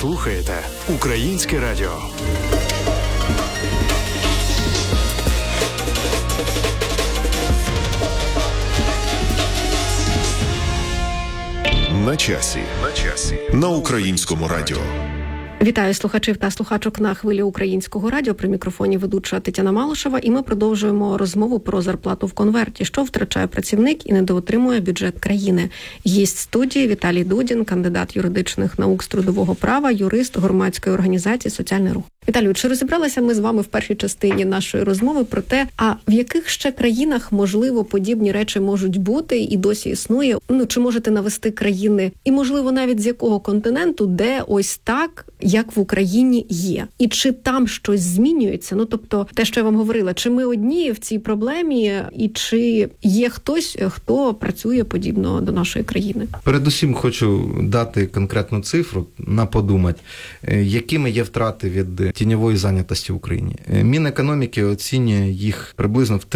слухаєте Українське радіо. На часі. На Українському радіо. Вітаю слухачів та слухачок на хвилі Українського радіо. При мікрофоні ведуча Тетяна Малишева. І ми продовжуємо розмову про зарплату в конверті. Що втрачає працівник і недоотримує бюджет країни. Гість студії Віталій Дудін, кандидат юридичних наук з трудового права, юрист громадської організації «Соціальний рух». Віталію, чи розібралися ми з вами в першій частині нашої розмови про те, а в яких ще країнах, можливо, подібні речі можуть бути і досі існує? Чи можете навести країни, і, можливо, навіть з якого континенту, де ось так, як в Україні є? І чи там щось змінюється? Тобто, те, що я вам говорила, чи ми одні в цій проблемі, і чи є хтось, хто працює подібно до нашої країни? Передусім хочу дати конкретну цифру на подумати, якими є втрати від тіньової зайнятості в Україні. Мінекономіки оцінює їх приблизно в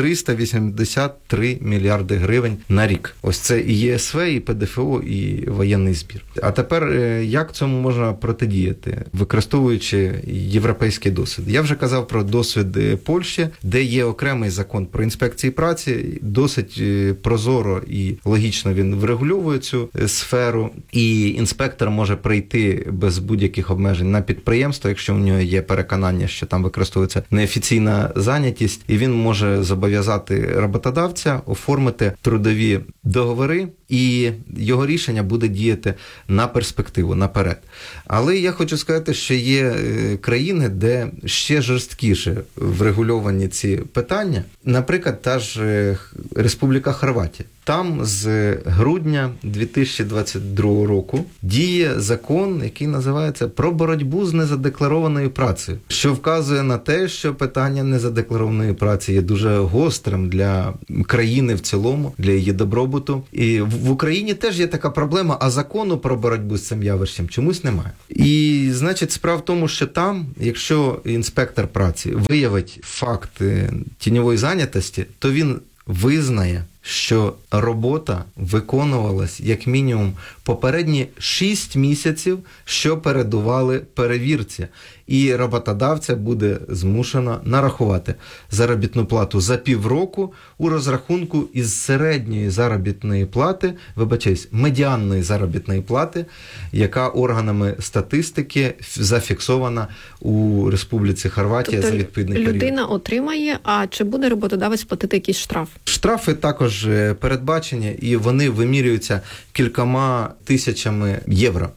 383 мільярди гривень на рік. Ось це і ЄСВ, і ПДФО, і воєнний збір. А тепер, як цьому можна протидіяти, використовуючи європейський досвід? Я вже казав про досвід Польщі, де є окремий закон про інспекції праці, досить прозоро і логічно він врегульовує цю сферу, і інспектор може прийти без будь-яких обмежень на підприємство, якщо у нього є переконання, що там використовується неофіційна зайнятість, і він може зобов'язати роботодавця оформити трудові договори, і його рішення буде діяти на перспективу, наперед. Але я хочу сказати, що є країни, де ще жорсткіше врегульовані ці питання. Наприклад, та ж Республіка Хорватія. Там з грудня 2022 року діє закон, який називається «Про боротьбу з незадекларованою працею», що вказує на те, що питання незадекларованої праці є дуже гострим для країни в цілому, для її добробуту. І в Україні теж є така проблема, а закону про боротьбу з цим явищем чомусь немає. І, значить, справа в тому, що там, якщо інспектор праці виявить факт тіньової зайнятості, то він визнає, що робота виконувалась як мінімум попередні 6 місяців, що передували перевірці. І роботодавця буде змушено нарахувати заробітну плату за півроку у розрахунку із середньої заробітної плати, медіанної заробітної плати, яка органами статистики зафіксована у Республіці Хорватія за відповідний період. Людина отримає, а чи буде роботодавець платити якийсь штраф? Штрафи також передбачені, і вони вимірюються кількома тисячами євро.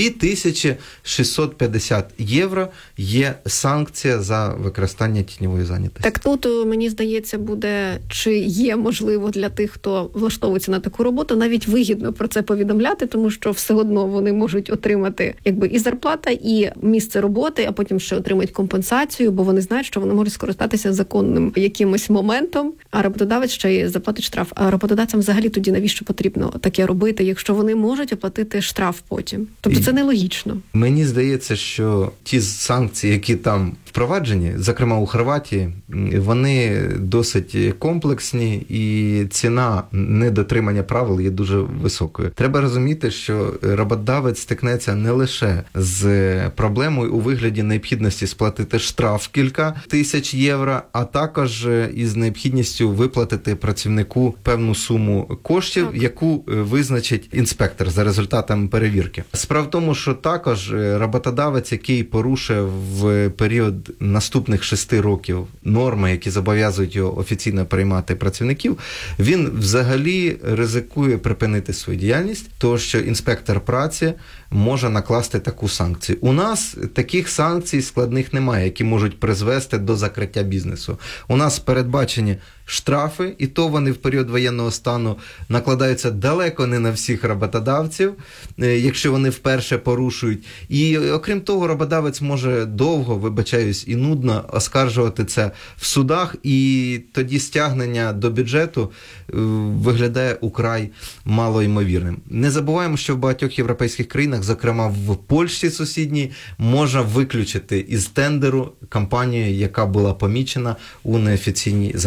2650 євро є санкція за використання тіньової зайнятості. Так тут, мені здається, буде, чи є можливо для тих, хто влаштовується на таку роботу, навіть вигідно про це повідомляти, тому що все одно вони можуть отримати і зарплата, і місце роботи, а потім ще отримають компенсацію, бо вони знають, що вони можуть скористатися законним якимось моментом, а роботодавець ще й заплатить штраф. А роботодавцям взагалі тоді навіщо потрібно таке робити, якщо вони можуть оплатити штраф потім? Тобто це нелогічно. Мені здається, що ті санкції, які там впроваджені, зокрема у Хорватії, вони досить комплексні, і ціна недотримання правил є дуже високою. Треба розуміти, що роботодавець стикнеться не лише з проблемою у вигляді необхідності сплатити штраф кілька тисяч євро, а також із необхідністю виплатити працівнику певну суму коштів, яку визначить інспектор за результатами перевірки. Справа в тому, що також роботодавець, який порушує в період наступних 6 років норми, які зобов'язують його офіційно приймати працівників, він взагалі ризикує припинити свою діяльність, тому що інспектор праці може накласти таку санкцію. У нас таких санкцій складних немає, які можуть призвести до закриття бізнесу. У нас передбачені штрафи, і то вони в період воєнного стану накладаються далеко не на всіх роботодавців, якщо вони вперше порушують. І окрім того, роботодавець може довго, і нудно оскаржувати це в судах, і тоді стягнення до бюджету виглядає украй малоймовірним. Не забуваємо, що в багатьох європейських країнах, зокрема в Польщі сусідній, можна виключити із тендеру компанію, яка була помічена у неофіційній зайнятості.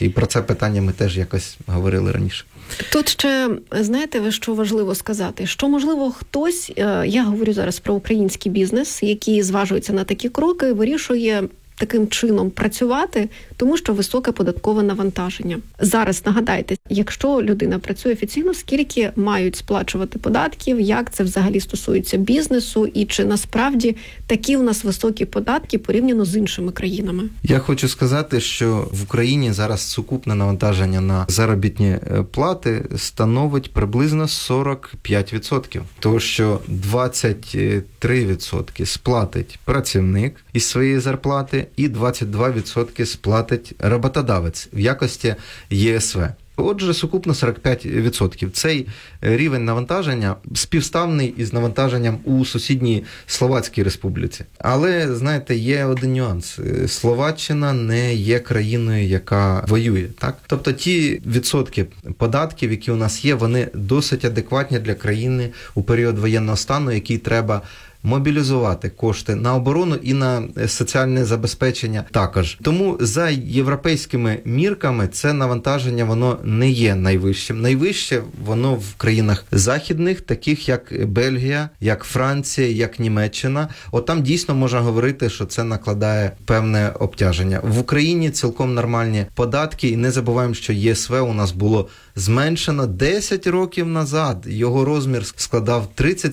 І про це питання ми теж якось говорили раніше. Тут ще, знаєте, ви що важливо сказати? Що, можливо, хтось, я говорю зараз про український бізнес, який зважується на такі кроки, вирішує таким чином працювати, тому що високе податкове навантаження. Зараз нагадайте, якщо людина працює офіційно, скільки мають сплачувати податків, як це взагалі стосується бізнесу і чи насправді такі у нас високі податки порівняно з іншими країнами? Я хочу сказати, що в Україні зараз сукупне навантаження на заробітні плати становить приблизно 45%. Тому що 23% сплатить працівник із своєї зарплати, і 22% сплатить роботодавець в якості ЄСВ. Отже, сукупно 45%. Цей рівень навантаження співставний із навантаженням у сусідній Словацькій Республіці. Але, знаєте, є один нюанс. Словаччина не є країною, яка воює. Так? Тобто ті відсотки податків, які у нас є, вони досить адекватні для країни у період воєнного стану, який треба мобілізувати кошти на оборону і на соціальне забезпечення також. Тому за європейськими мірками це навантаження, воно не є найвищим. Найвище воно в країнах західних, таких як Бельгія, як Франція, як Німеччина. От там дійсно можна говорити, що це накладає певне обтяження. В Україні цілком нормальні податки, і не забуваємо, що ЄСВ у нас було зменшено 10 років назад. Його розмір складав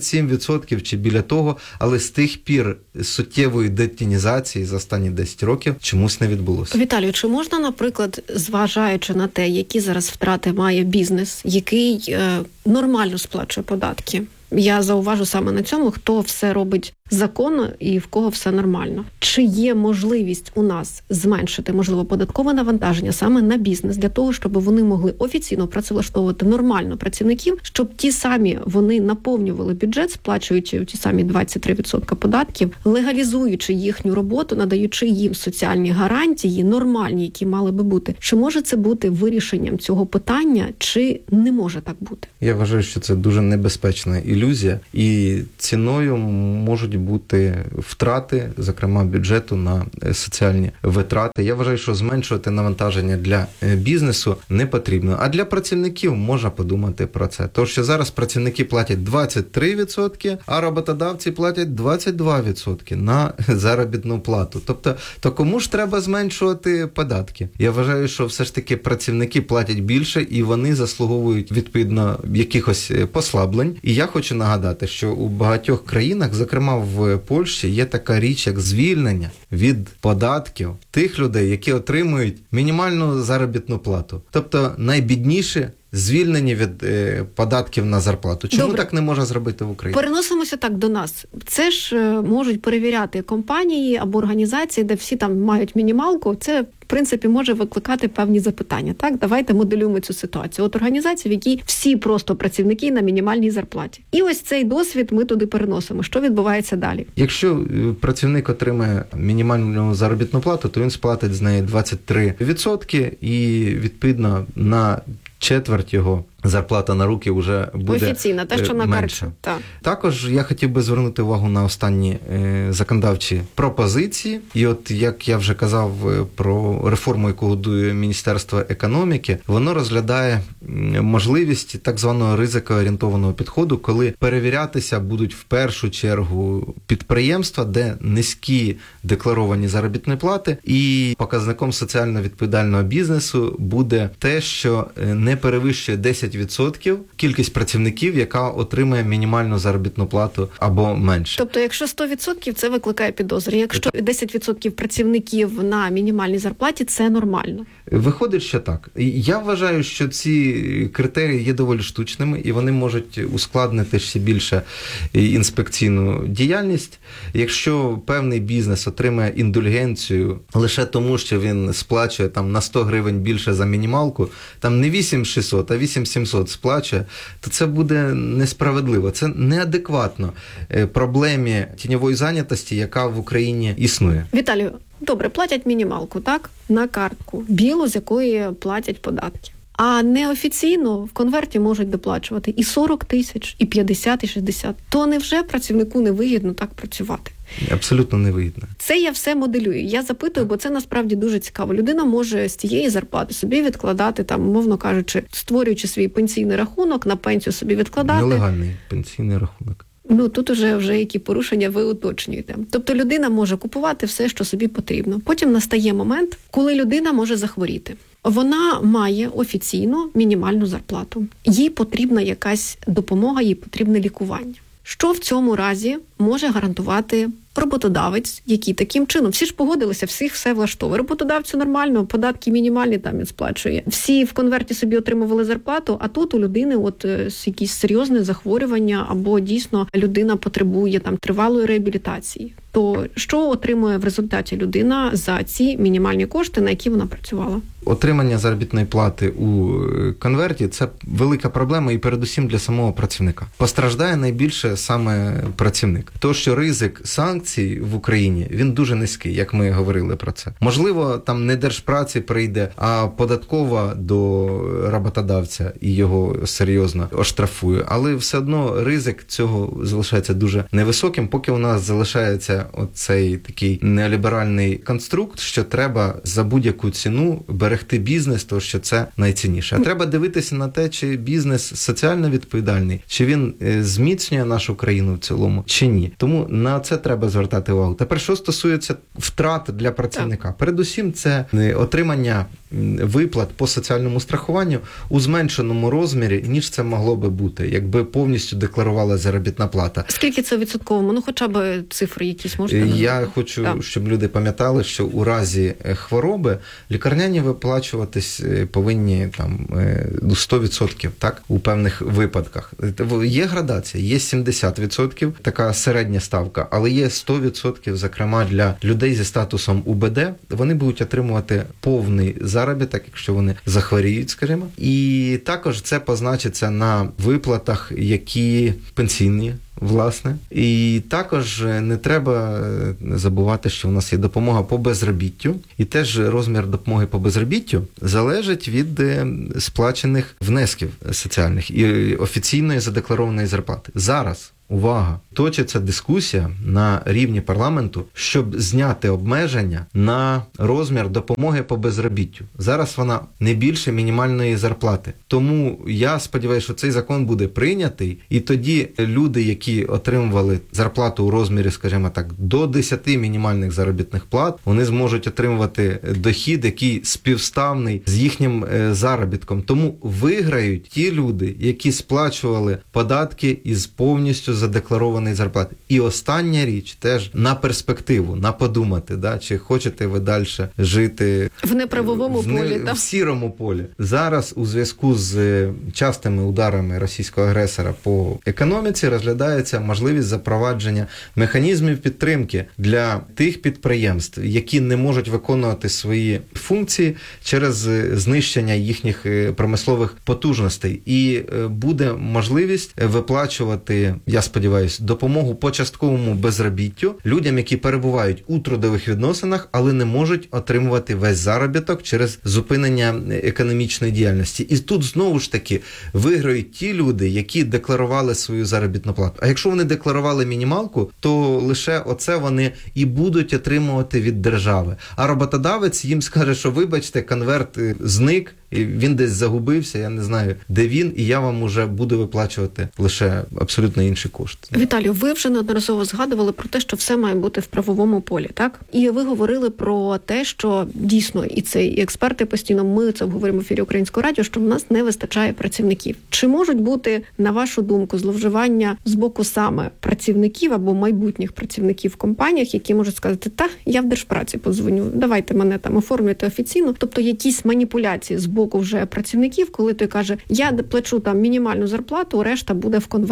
37% чи біля того, але з тих пір суттєвої детінізації за останні 10 років чомусь не відбулося. Віталію, чи можна, наприклад, зважаючи на те, які зараз втрати має бізнес, який нормально сплачує податки? Я зауважу саме на цьому, хто все робить законно і в кого все нормально. Чи є можливість у нас зменшити, можливо, податкове навантаження саме на бізнес, для того, щоб вони могли офіційно працевлаштовувати нормально працівників, щоб ті самі вони наповнювали бюджет, сплачуючи ті самі 23% податків, легалізуючи їхню роботу, надаючи їм соціальні гарантії, нормальні, які мали би бути. Чи може це бути вирішенням цього питання, чи не може так бути? Я вважаю, що це дуже небезпечна ілюзія, і ціною можуть бути втрати, зокрема бюджету на соціальні витрати. Я вважаю, що зменшувати навантаження для бізнесу не потрібно. А для працівників можна подумати про це. Тому що зараз працівники платять 23%, а роботодавці платять 22% на заробітну плату. Тобто, то кому ж треба зменшувати податки? Я вважаю, що все ж таки працівники платять більше і вони заслуговують відповідно якихось послаблень. І я хочу нагадати, що у багатьох країнах, зокрема в Польщі, є така річ, як звільнення від податків тих людей, які отримують мінімальну заробітну плату. Тобто найбідніші звільнені від податків на зарплату. Чому Добре. так не можна зробити в Україні? Переносимося так до нас. Це ж можуть перевіряти компанії або організації, де всі там мають мінімалку. Це, в принципі, може викликати певні запитання. Так, давайте моделюємо цю ситуацію. От організація, в якій всі просто працівники на мінімальній зарплаті. І ось цей досвід ми туди переносимо. Що відбувається далі? Якщо працівник отримає мінімальну заробітну плату, то він сплатить з неї 23% і, відповідно, на четверть його зарплата на руки вже буде офіційна, те, що на менше. карті. Також я хотів би звернути увагу на останні законодавчі пропозиції. І от, як я вже казав про реформу, яку годує Міністерство економіки, воно розглядає можливість так званого ризикоорієнтованого підходу, коли перевірятися будуть в першу чергу підприємства, де низькі декларовані заробітні плати, і показником соціально відповідального бізнесу буде те, що не перевищує 10% кількість працівників, яка отримує мінімальну заробітну плату або менше. Тобто, якщо 100%, це викликає підозри. Якщо 10% працівників на мінімальній зарплаті, це нормально. Виходить, що так. Я вважаю, що ці критерії є доволі штучними, і вони можуть ускладнити ще більше інспекційну діяльність. Якщо певний бізнес отримає індульгенцію лише тому, що він сплачує там на 100 гривень більше за мінімалку, там не 8600, а 8700 сплачує, то це буде несправедливо. Це неадекватно проблемі тіньової зайнятості, яка в Україні існує. Віталію, добре, платять мінімалку, так? На картку, білу, з якої платять податки. А неофіційно в конверті можуть доплачувати і 40 тисяч, і 50, і 60. То невже працівнику не вигідно так працювати? Абсолютно не вигідно. Це я все моделюю. Я запитую, бо це насправді дуже цікаво. Людина може з тієї зарплати собі відкладати, там, умовно кажучи, створюючи свій пенсійний рахунок, на пенсію собі відкладати. Нелегальний пенсійний рахунок. Тут вже які порушення ви уточнюєте. Тобто людина може купувати все, що собі потрібно. Потім настає момент, коли людина може захворіти. Вона має офіційно мінімальну зарплату. Їй потрібна якась допомога, їй потрібне лікування. Що в цьому разі може гарантувати роботодавець, який таким чином? Всі ж погодилися, всіх все влаштовує. Роботодавцю нормально, податки мінімальні там він сплачує. Всі в конверті собі отримували зарплату, а тут у людини якісь серйозне захворювання або дійсно людина потребує там тривалої реабілітації. То що отримує в результаті людина за ці мінімальні кошти, на які вона працювала? Отримання заробітної плати у конверті – це велика проблема і передусім для самого працівника. Постраждає найбільше саме працівник. То, що ризик санкцій в Україні, він дуже низький, як ми говорили про це. Можливо, там не Держпраці прийде, а податкова до роботодавця і його серйозно оштрафує. Але все одно ризик цього залишається дуже невисоким, поки у нас залишається оцей такий неоліберальний конструкт, що треба за будь-яку ціну берегти бізнес, тому що це найцінніше. А треба дивитися на те, чи бізнес соціально відповідальний, чи він зміцнює нашу країну в цілому, чи ні. Тому на це треба звертати увагу. Тепер, що стосується втрат для працівника. Так. Передусім, це отримання виплат по соціальному страхуванню у зменшеному розмірі, ніж це могло би бути, якби повністю декларувала заробітна плата. Скільки це відсотково? Хоча б цифри якісь можете назвати? Я хочу, щоб люди пам'ятали, що у разі хвороби лікарняні виплачуватись повинні там 100%, так, у певних випадках. Є градація, є 70%, така середня ставка, але є 100%, зокрема, для людей зі статусом УБД. Вони будуть отримувати повний заробіток, якщо вони захворіють, скажімо. І також це позначиться на виплатах, які пенсійні, власне. І також не треба забувати, що в нас є допомога по безробіттю. І теж розмір допомоги по безробіттю залежить від сплачених внесків соціальних і офіційної задекларованої зарплати. Зараз, увага, точиться дискусія на рівні парламенту, щоб зняти обмеження на розмір допомоги по безробіттю. Зараз вона не більше мінімальної зарплати. Тому я сподіваюся, що цей закон буде прийнятий, і тоді люди, які отримували зарплату у розмірі, скажімо так, до 10 мінімальних заробітних плат, вони зможуть отримувати дохід, який співставний з їхнім заробітком. Тому виграють ті люди, які сплачували податки із повністю задекларованої зарплати. І остання річ теж на перспективу, на подумати, чи хочете ви далі жити в неправовому полі, в сірому полі. Зараз у зв'язку з частими ударами російського агресора по економіці розглядається можливість запровадження механізмів підтримки для тих підприємств, які не можуть виконувати свої функції через знищення їхніх промислових потужностей. І буде можливість виплачувати, я сподіваюся, допомогу по частковому безробіттю людям, які перебувають у трудових відносинах, але не можуть отримувати весь заробіток через зупинення економічної діяльності. І тут знову ж таки виграють ті люди, які декларували свою заробітну плату. А якщо вони декларували мінімалку, то лише оце вони і будуть отримувати від держави. А роботодавець їм скаже, що вибачте, конверт зник, і він десь загубився, я не знаю, де він, і я вам уже буду виплачувати лише абсолютно інші кошти. Віталію, ви вже неодноразово згадували про те, що все має бути в правовому полі, так? І ви говорили про те, що дійсно, і це і експерти постійно, ми це обговоримо в ефірі Українського радіо, що в нас не вистачає працівників. Чи можуть бути, на вашу думку, зловживання з боку саме працівників або майбутніх працівників в компаніях, які можуть сказати, я в Держпраці подзвоню, давайте мене там оформлюйте офіційно, тобто якісь маніпуляції з боку вже працівників, коли той каже, я плачу там мінімальну зарплату, решта буде в конверті.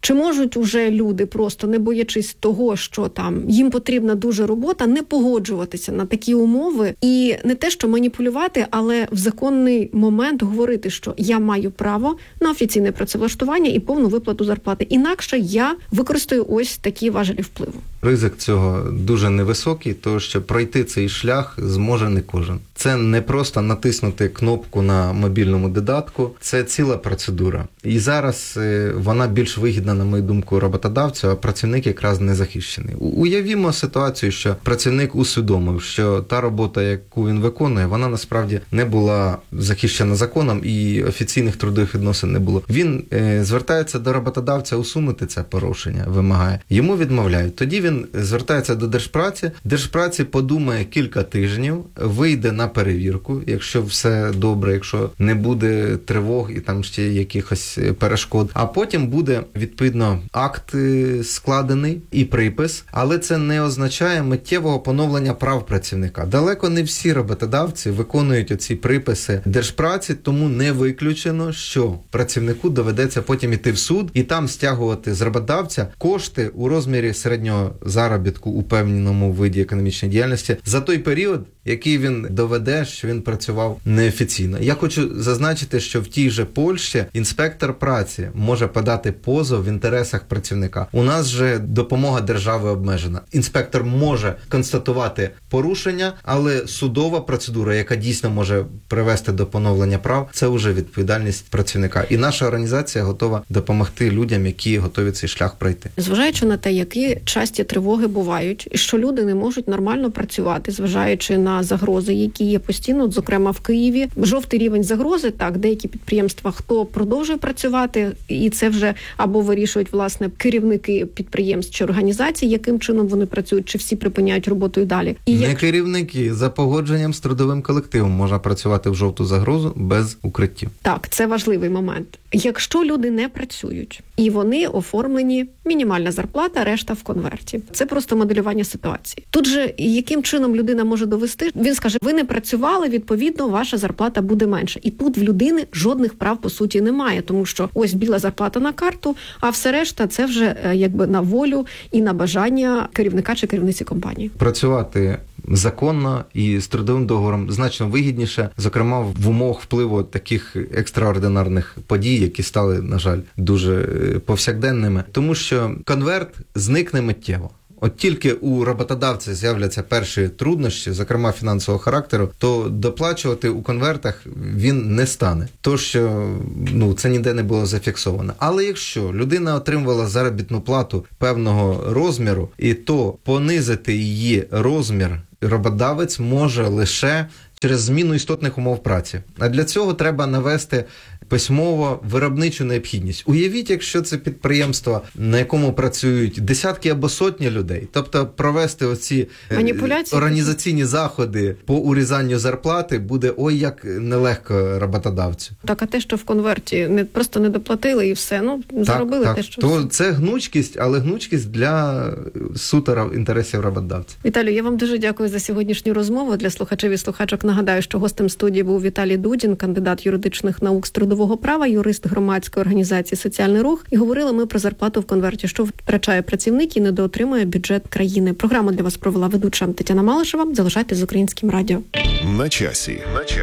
Чи можуть уже люди, просто не боячись того, що там їм потрібна дуже робота, не погоджуватися на такі умови і не те, що маніпулювати, але в законний момент говорити, що я маю право на офіційне працевлаштування і повну виплату зарплати. Інакше я використаю ось такі важелі впливу. Ризик цього дуже невисокий, тому що пройти цей шлях зможе не кожен. Це не просто натиснути кнопку на мобільному додатку, це ціла процедура. І зараз вона більш вигідна, на мою думку, роботодавцю, а працівник якраз не захищений. Уявімо ситуацію, що працівник усвідомив, що та робота, яку він виконує, вона насправді не була захищена законом і офіційних трудових відносин не було. Він звертається до роботодавця усунути це порушення, вимагає. Йому відмовляють. Тоді він звертається до Держпраці подумає кілька тижнів, вийде на перевірку, якщо все добре, якщо не буде тривог і там ще якихось перешкод. А потім буде, відповідно, акт складений і припис, але це не означає миттєвого поновлення прав працівника. Далеко не всі роботодавці виконують оці приписи Держпраці, тому не виключено, що працівнику доведеться потім іти в суд і там стягувати з роботодавця кошти у розмірі середнього заробітку у певному виді економічної діяльності за той період, який він доведе, що він працював неофіційно. Я хочу зазначити, що в тій же Польщі інспектор праці може подати позов в інтересах працівника. У нас же допомога держави обмежена. Інспектор може констатувати порушення, але судова процедура, яка дійсно може привести до поновлення прав, це вже відповідальність працівника. І наша організація готова допомогти людям, які готові цей шлях пройти. Зважаючи на те, які часті тривоги бувають, і що люди не можуть нормально працювати, зважаючи на загрози, які є постійно, зокрема в Києві. Жовтий рівень загрози, так, деякі підприємства, хто продовжує працювати, і це вже або вирішують, власне, керівники підприємств чи організацій, яким чином вони працюють, чи всі припиняють роботу і далі. І не керівники, за погодженням з трудовим колективом можна працювати в жовту загрозу без укриттів. Так, це важливий момент. Якщо люди не працюють, і вони оформлені, мінімальна зарплата, решта в конверті. Це просто моделювання ситуації. Тут же, яким чином людина може довести? Він скаже, ви не працювали, відповідно, ваша зарплата буде менша. І тут в людини жодних прав, по суті, немає, тому що ось біла зарплата на карту, а все решта це вже якби на волю і на бажання керівника чи керівниці компанії. Працювати законно і з трудовим договором значно вигідніше, зокрема в умовах впливу таких екстраординарних подій, які стали, на жаль, дуже повсякденними, тому що конверт зникне миттєво. От тільки у роботодавця з'являться перші труднощі, зокрема фінансового характеру, то доплачувати у конвертах він не стане. То, що це ніде не було зафіксовано. Але якщо людина отримувала заробітну плату певного розміру, і то понизити її розмір роботодавець може лише через зміну істотних умов праці. А для цього треба навести письмово виробничу необхідність. Уявіть, якщо це підприємство, на якому працюють десятки або сотні людей, тобто провести оці організаційні заходи по урізанню зарплати буде ой як нелегко роботодавцю. Так, а те, що в конверті просто не доплатили і все, заробили те, що... То це гнучкість, але гнучкість для суто інтересів роботодавця. Віталію, я вам дуже дякую за сьогоднішню розмову. Для слухачів і слухачок нагадаю, що гостем студії був Віталій Дудін, кандидат юридичних наук з трудового права, юрист громадської організації «Соціальний рух». І говорили ми про зарплату в конверті, що втрачає працівник і недоотримує бюджет країни. Програму для вас провела ведуча Тетяна Малишева. Залишайтесь з Українським радіо. На часі.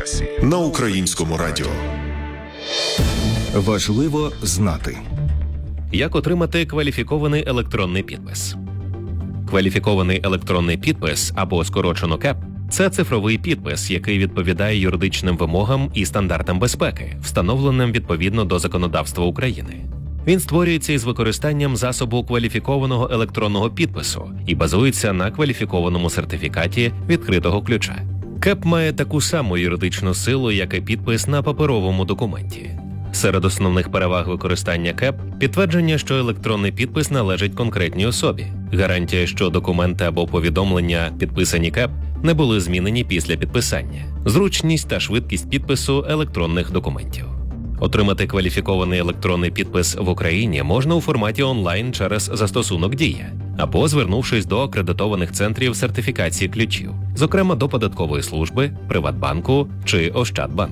На Українському радіо. Важливо знати. Як отримати кваліфікований електронний підпис? Кваліфікований електронний підпис, або скорочено КЕП, це цифровий підпис, який відповідає юридичним вимогам і стандартам безпеки, встановленим відповідно до законодавства України. Він створюється із використанням засобу кваліфікованого електронного підпису і базується на кваліфікованому сертифікаті відкритого ключа. КЕП має таку саму юридичну силу, як і підпис на паперовому документі. Серед основних переваг використання КЕП – підтвердження, що електронний підпис належить конкретній особі, гарантія, що документи або повідомлення, підписані КЕП, не були змінені після підписання, зручність та швидкість підпису електронних документів. Отримати кваліфікований електронний підпис в Україні можна у форматі онлайн через застосунок «Дія» або звернувшись до акредитованих центрів сертифікації ключів, зокрема до податкової служби, Приватбанку чи Ощадбанку.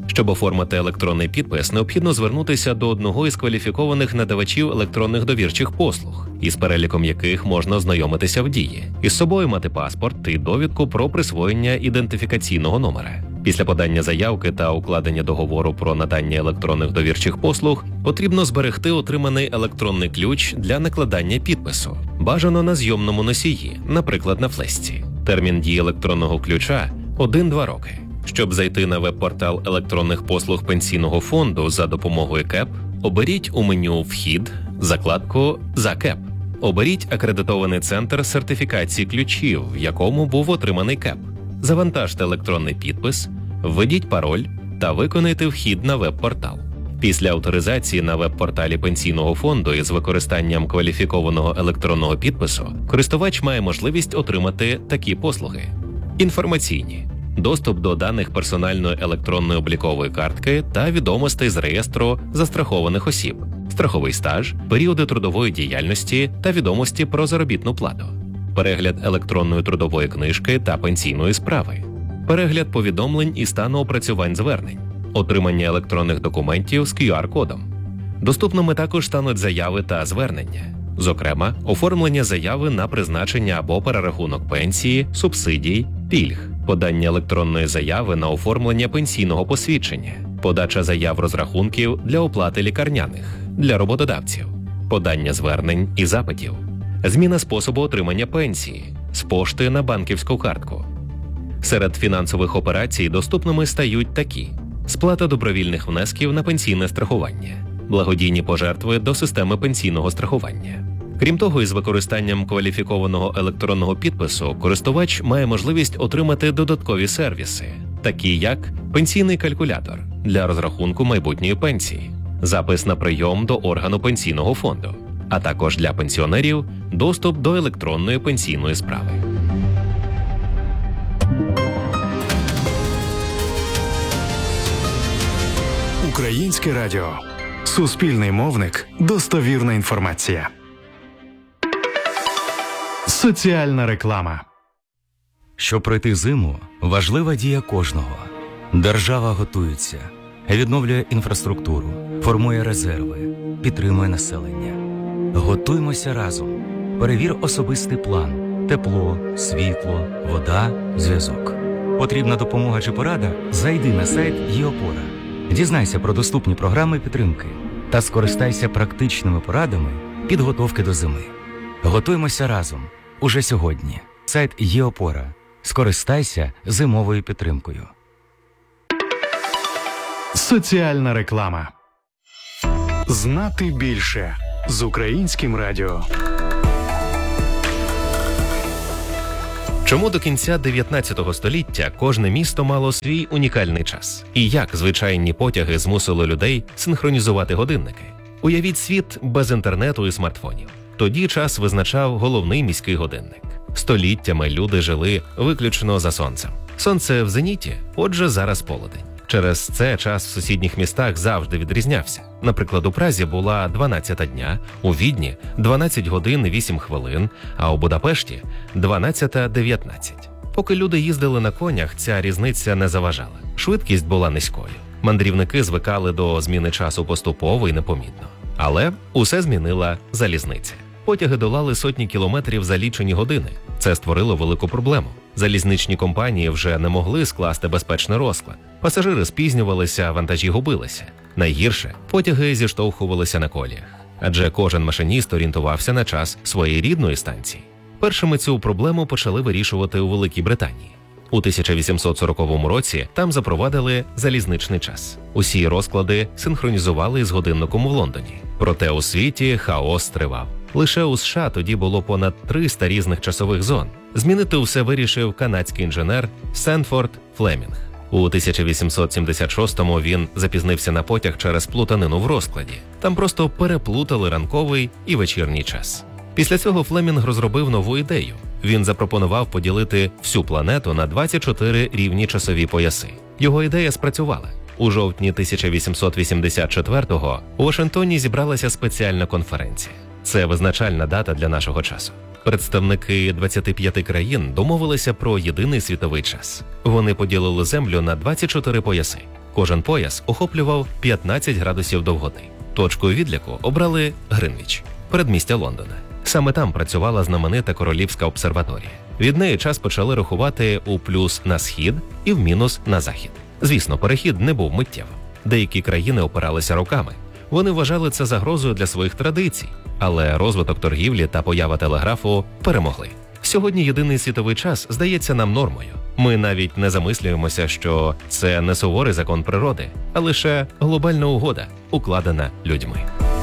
Щоб оформити електронний підпис, необхідно звернутися до одного із кваліфікованих надавачів електронних довірчих послуг, із переліком яких можна ознайомитися в Дії, із собою мати паспорт і довідку про присвоєння ідентифікаційного номера. Після подання заявки та укладення договору про надання електронних довірчих послуг потрібно зберегти отриманий електронний ключ для накладання підпису, бажано на зйомному носії, наприклад, на флешці. Термін дії електронного ключа – 1-2 роки. Щоб зайти на веб-портал електронних послуг Пенсійного фонду за допомогою КЕП, оберіть у меню «Вхід» закладку «За КЕП». Оберіть акредитований центр сертифікації ключів, в якому був отриманий КЕП. Завантажте електронний підпис, введіть пароль та виконайте вхід на веб-портал. Після авторизації на веб-порталі Пенсійного фонду із використанням кваліфікованого електронного підпису користувач має можливість отримати такі послуги: інформаційні – доступ до даних персональної електронної облікової картки та відомостей з реєстру застрахованих осіб, страховий стаж, періоди трудової діяльності та відомості про заробітну плату, перегляд електронної трудової книжки та пенсійної справи, перегляд повідомлень і стану опрацювань звернень, отримання електронних документів з QR-кодом. Доступними також стануть заяви та звернення, зокрема, оформлення заяви на призначення або перерахунок пенсії, субсидій, пільг, подання електронної заяви на оформлення пенсійного посвідчення, подача заяв розрахунків для оплати лікарняних, для роботодавців, подання звернень і запитів, зміна способу отримання пенсії з пошти на банківську картку. Серед фінансових операцій доступними стають такі: сплата добровільних внесків на пенсійне страхування, благодійні пожертви до системи пенсійного страхування. Крім того, із використанням кваліфікованого електронного підпису користувач має можливість отримати додаткові сервіси, такі як пенсійний калькулятор для розрахунку майбутньої пенсії, запис на прийом до органу Пенсійного фонду, а також для пенсіонерів доступ до електронної пенсійної справи. Українське радіо. Суспільний мовник. Достовірна інформація. Соціальна реклама. Щоб пройти зиму, важлива дія кожного. Держава готується, відновлює інфраструктуру, формує резерви, підтримує населення. Готуймося разом. Перевір особистий план. Тепло, світло, вода, зв'язок. Потрібна допомога чи порада? Зайди на сайт ЄОПОРА. Дізнайся про доступні програми підтримки та скористайся практичними порадами підготовки до зими. Готуймося разом. Уже сьогодні. Сайт ЄОПОРА. Скористайся зимовою підтримкою. Соціальна реклама. Знати більше з Українським радіо. Чому до кінця 19 століття кожне місто мало свій унікальний час? І як звичайні потяги змусили людей синхронізувати годинники? Уявіть світ без інтернету і смартфонів. Тоді час визначав головний міський годинник. Століттями люди жили виключно за сонцем. Сонце в зеніті, отже, зараз полудень. Через це час в сусідніх містах завжди відрізнявся. Наприклад, у Празі була 12-та дня, у Відні – 12 годин 8 хвилин, а у Будапешті – 12:19. Поки люди їздили на конях, ця різниця не заважала. Швидкість була низькою. Мандрівники звикали до зміни часу поступово і непомітно. Але усе змінила залізниця. Потяги долали сотні кілометрів за лічені години. Це створило велику проблему. Залізничні компанії вже не могли скласти безпечний розклад. Пасажири спізнювалися, вантажі губилися. Найгірше – потяги зіштовхувалися на коліях. Адже кожен машиніст орієнтувався на час своєї рідної станції. Першими цю проблему почали вирішувати у Великій Британії. У 1840 році там запровадили залізничний час. Усі розклади синхронізували з годинником в Лондоні. Проте у світі хаос тривав. Лише у США тоді було понад 300 різних часових зон. Змінити усе вирішив канадський інженер Сенфорд Флемінг. У 1876-му він запізнився на потяг через плутанину в розкладі. Там просто переплутали ранковий і вечірній час. Після цього Флемінг розробив нову ідею. Він запропонував поділити всю планету на 24 рівні часові пояси. Його ідея спрацювала. У жовтні 1884-го у Вашингтоні зібралася спеціальна конференція. Це визначальна дата для нашого часу. Представники 25 країн домовилися про єдиний світовий час. Вони поділили Землю на 24 пояси. Кожен пояс охоплював 15 градусів довготи. Точкою відліку обрали Гринвіч, передмістя Лондона. Саме там працювала знаменита Королівська обсерваторія. Від неї час почали рахувати у плюс на схід і в мінус на захід. Звісно, перехід не був миттєвим. Деякі країни опиралися роками. Вони вважали це загрозою для своїх традицій, але розвиток торгівлі та поява телеграфу перемогли. Сьогодні єдиний світовий час здається нам нормою. Ми навіть не замислюємося, що це не суворий закон природи, а лише глобальна угода, укладена людьми.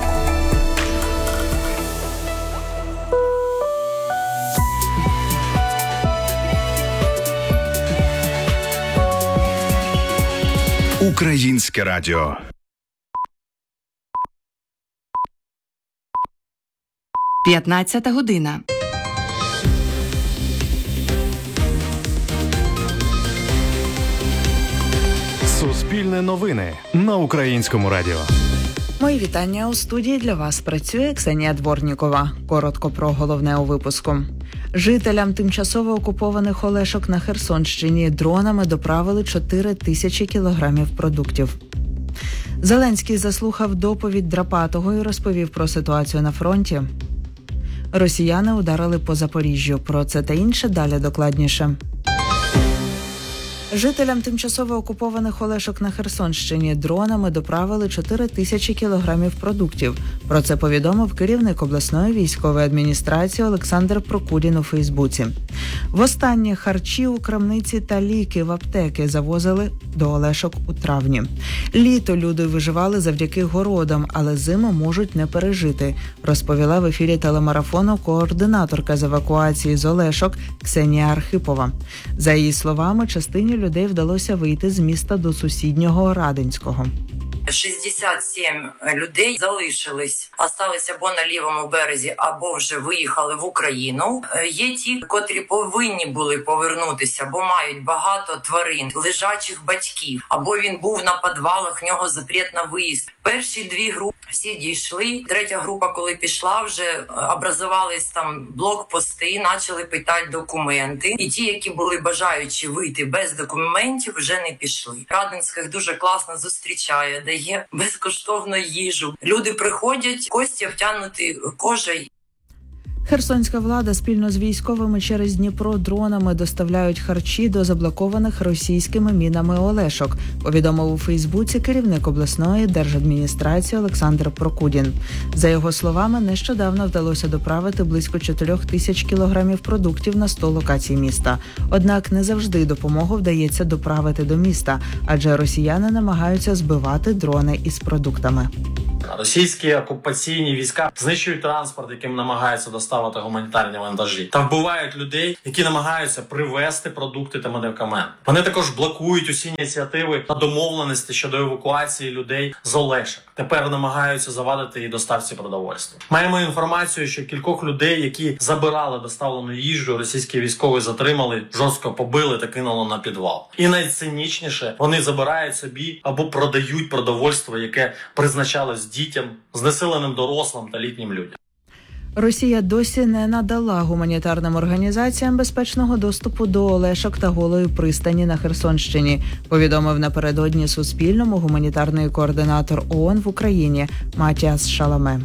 Українське радіо. П'ятнадцята година. Суспільне новини на Українському радіо. Мої вітання. У студії для вас працює Ксенія Дворнікова. Коротко про головне у випуску. Жителям тимчасово окупованих Олешок на Херсонщині дронами доправили 4 тисячі кілограмів продуктів. Зеленський заслухав доповідь Драпатого і розповів про ситуацію на фронті. Росіяни ударили по Запоріжжю. Про це та інше далі докладніше. Жителям тимчасово окупованих Олешок на Херсонщині дронами доправили 4 тисячі кілограмів продуктів. Про це повідомив керівник обласної військової адміністрації Олександр Прокудін у Фейсбуці. Востаннє харчі у крамниці та ліки в аптеки завозили до Олешок у травні. Літо люди виживали завдяки городам, але зиму можуть не пережити, розповіла в ефірі телемарафону координаторка з евакуації з Олешок Ксенія Архипова. За її словами, частині людей вдалося вийти з міста до сусіднього Радинського. 67 людей залишились, осталися або на лівому березі, або вже виїхали в Україну. Є ті, котрі повинні були повернутися, бо мають багато тварин, лежачих батьків, або він був на підвалах, в нього запрет на виїзд. Перші 2 групи всі дійшли. 3-я група, коли пішла, вже образувались там блокпости, почали питати документи. І ті, які були бажаючі вийти без документів, вже не пішли. Радинських дуже класно зустрічає, дає безкоштовну їжу. Люди приходять, кості обтянуті кожею. Херсонська влада спільно з військовими через Дніпро дронами доставляють харчі до заблокованих російськими мінами Олешок, повідомив у Фейсбуці керівник обласної держадміністрації Олександр Прокудін. За його словами, нещодавно вдалося доправити близько 4 тисяч кілограмів продуктів на 100 локацій міста. Однак не завжди допомогу вдається доправити до міста, адже росіяни намагаються збивати дрони із продуктами. Російські окупаційні війська знищують транспорт, яким намагаються доставити гуманітарні вантажі, та вбивають людей, які намагаються привезти продукти та медикаменти. Вони також блокують усі ініціативи та домовленості щодо евакуації людей з Олешок. Тепер намагаються завадити і доставці продовольства. Маємо інформацію, що кількох людей, які забирали доставлену їжу, російські військові затримали, жорстко побили та кинули на підвал. І найцинічніше, вони забирають собі або продають продовольство, яке призначалось дітям, знесиленим дорослим та літнім людям. Росія досі не надала гуманітарним організаціям безпечного доступу до Олешок та Голої пристані на Херсонщині, повідомив напередодні Суспільному гуманітарний координатор ООН в Україні Матіас Шаламе.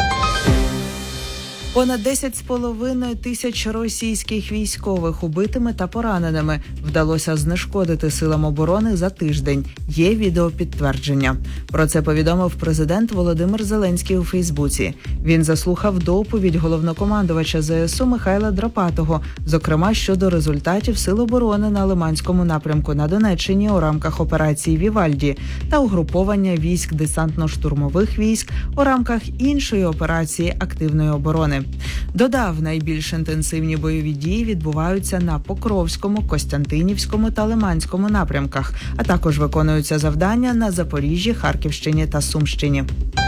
Понад 10,5 тисяч російських військових убитими та пораненими вдалося знешкодити силам оборони за тиждень. Є відеопідтвердження. Про це повідомив президент Володимир Зеленський у Фейсбуці. Він заслухав доповідь головнокомандувача ЗСУ Михайла Драпатого, зокрема щодо результатів сил оборони на Лиманському напрямку на Донеччині у рамках операції «Вівальді» та угруповання військ десантно-штурмових військ у рамках іншої операції активної оборони. Додав, найбільш інтенсивні бойові дії відбуваються на Покровському, Костянтинівському та Лиманському напрямках, а також виконуються завдання на Запоріжжі, Харківщині та Сумщині.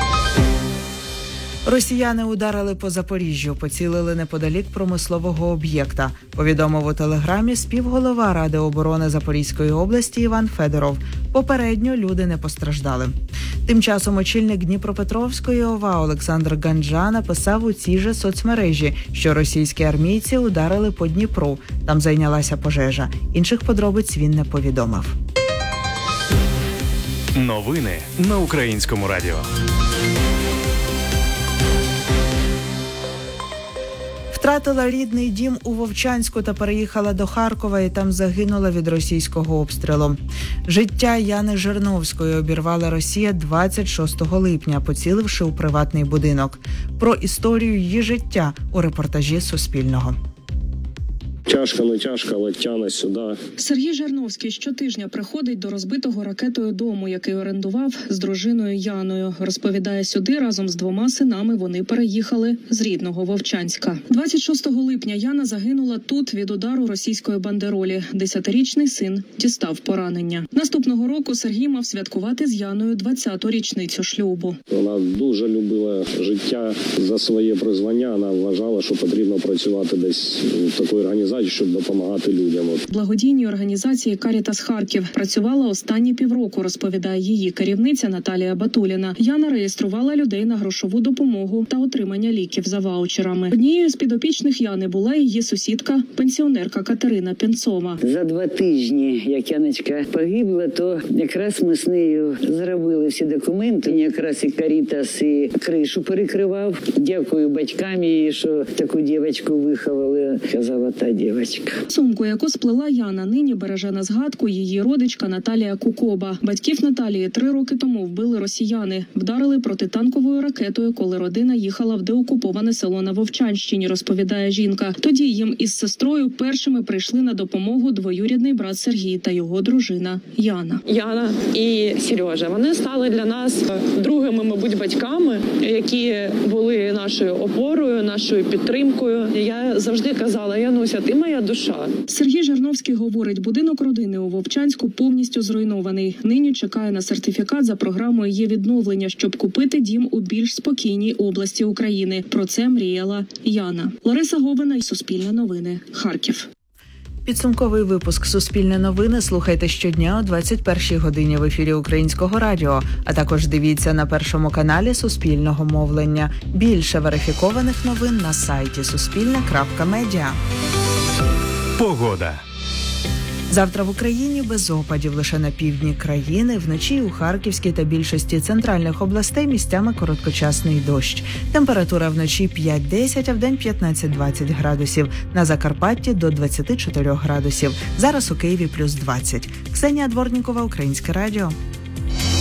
Росіяни ударили по Запоріжжю, поцілили неподалік промислового об'єкта, повідомив у телеграмі співголова Ради оборони Запорізької області Іван Федоров. Попередньо люди не постраждали. Тим часом очільник Дніпропетровської ОВА Олександр Ганджа написав у цій же соцмережі, що російські армійці ударили по Дніпру. Там зайнялася пожежа. Інших подробиць він не повідомив. Новини на Українському радіо. Втратила рідний дім у Вовчанську та переїхала до Харкова і там загинула від російського обстрілу. Життя Яни Жирновської обірвала Росія 26 липня, поціливши у приватний будинок. Про історію її життя у репортажі Суспільного. Тяжко, не тяжко, але тягне сюди. Сергій Жирновський щотижня приходить до розбитого ракетою дому, який орендував з дружиною Яною. Розповідає, сюди разом з 2 синами вони переїхали з рідного Вовчанська. 26 липня Яна загинула тут від удару російської бандеролі. 10-річний син дістав поранення. Наступного року Сергій мав святкувати з Яною 20-ту річницю шлюбу. Вона дуже любила життя за своє призвання. Вона вважала, що потрібно працювати десь в такій організації, щоб допомагати людям. Благодійній організації «Карітас Харків» працювала останні півроку, розповідає її керівниця Наталія Батуліна. Яна реєструвала людей на грошову допомогу та отримання ліків за ваучерами. Однією з підопічних Яни була її сусідка, пенсіонерка Катерина Пінцова. За 2 тижні, як Яночка погибла, то якраз ми з нею зробили всі документи. Якраз і «Карітас» і кришу перекривав. Дякую батькам її, що таку дівчинку виховали. Казала та дівчинка. Сумку, яку сплела Яна, нині береже на згадку її родичка Наталія Кукоба. Батьків Наталії 3 роки тому вбили росіяни. Вдарили протитанковою ракетою, коли родина їхала в деокуповане село на Вовчанщині, розповідає жінка. Тоді їм із сестрою першими прийшли на допомогу двоюрідний брат Сергій та його дружина Яна. Яна і Сережа, вони стали для нас другими, мабуть, батьками, які були нашою опорою, нашою підтримкою. Я завжди казала: Януся, ти моя душа. Сергій Жирновський говорить, будинок родини у Вовчанську повністю зруйнований. Нині чекає на сертифікат за програмою «Є відновлення», щоб купити дім у більш спокійній області України. Про це мріяла Яна. Лариса Говина, Суспільне новини, Харків. Підсумковий випуск «Суспільне новини» слухайте щодня о 21-й годині в ефірі Українського радіо, а також дивіться на Першому каналі Суспільного мовлення. Більше верифікованих новин на сайті suspilne.media. Погода. Завтра в Україні без опадів, лише на півдні країни. Вночі у Харківській та більшості центральних областей місцями короткочасний дощ. Температура вночі 5-10, а вдень 15-20 градусів. На Закарпатті до 24 градусів. Зараз у Києві плюс 20. Ксенія Дворнікова, Українське радіо.